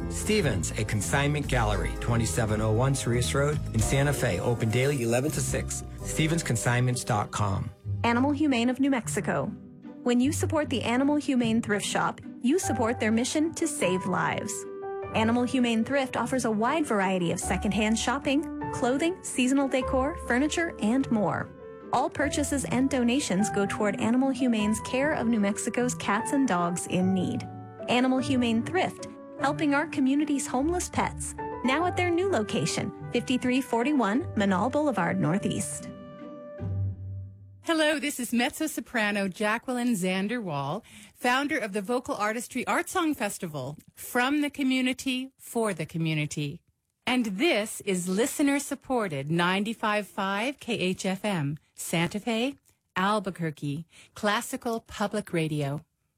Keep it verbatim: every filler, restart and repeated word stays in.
Stevens, a consignment gallery, twenty-seven oh one Cerise Road in Santa Fe, open daily eleven to six. Stevens Consignments dot com. Animal Humane of New Mexico. When you support the Animal Humane Thrift Shop, you support their mission to save lives. Animal Humane Thrift offers a wide variety of secondhand shopping, clothing, seasonal decor, furniture, and more. All purchases and donations go toward Animal Humane's care of New Mexico's cats and dogs in need. Animal Humane Thrift, helping our community's homeless pets. Now at their new location, fifty-three forty-one Manal Boulevard Northeast. Hello, this is mezzo-soprano Jacqueline Zanderwall, founder of the Vocal Artistry Art Song Festival, from the community, for the community. And this is listener-supported ninety-five point five K H F M, Santa Fe, Albuquerque, Classical Public Radio.